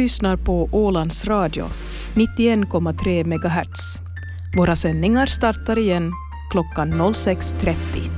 lyssnar på Ålands Radio, 91,3 MHz. Våra sändningar startar igen klockan 06.30.